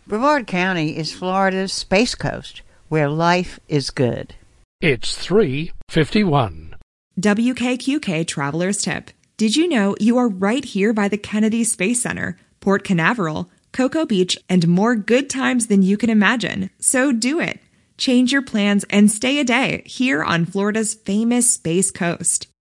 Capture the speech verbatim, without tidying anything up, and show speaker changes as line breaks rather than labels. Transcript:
Brevard County is Florida's Space Coast, where life is good.
It's three fifty-one.
W K Q K Traveler's Tip. Did you know you are right here by the Kennedy Space Center, Port Canaveral, Cocoa Beach, and more good times than you can imagine? So do it. Change your plans and stay a day here on Florida's famous Space Coast.